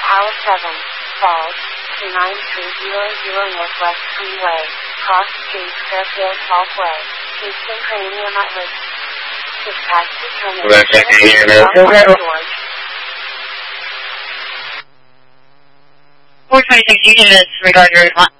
Tower 7, Falls, 29300 Northwest Freeway, Cross Street, Fairfield, Parkway, Houston Premium Outlets. Dispatch determined. George. 426 Union is regard your response.